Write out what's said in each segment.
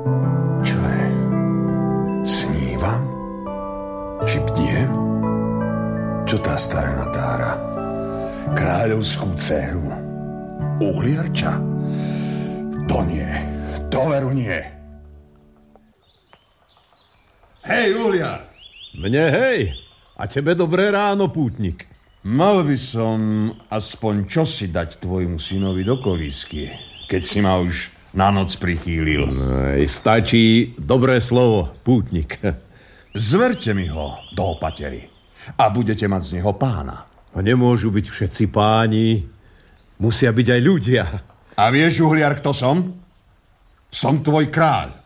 Čo je? Snívam? Či bdiem? Čo tá starená tára? Kráľovskú dceru? Uhliarča? To nie. To veru nie. Hej, uhliar! Mne hej, a tebe dobré ráno, pútnik. Mal by som aspoň čosi dať tvojmu synovi do kolísky, keď si ma už na noc prichýlil. Stačí dobré slovo, pútnik. Zverte mi ho do opatery a budete mať z neho pána. Nemôžu byť všetci páni, musia byť aj ľudia. A vieš, uhliar, kto som? Som tvoj kráľ.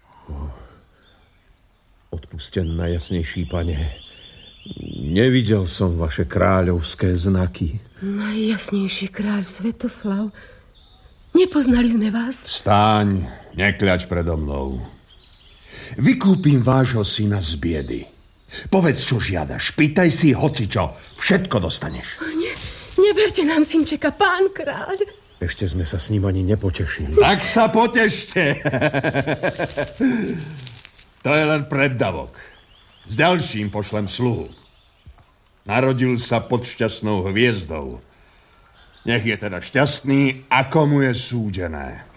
Odpusten, najjasnejší pane. Nevidel som vaše kráľovské znaky. Najjasnejší kráľ Svetoslav. Nepoznali sme vás. Stáň, nekľač predo mnou. Vykúpim vášho syna z biedy. Povedz, čo žiadaš. Pýtaj si hocičo. Všetko dostaneš. Neberte nám synčeka, pán kráľ. Ešte sme sa s ním ani nepotešili. Tak sa potešte. To je len preddavok. S ďalším pošlem sluhu. Narodil sa pod šťastnou hviezdou. Nech je teda šťastný, ako mu je súdené.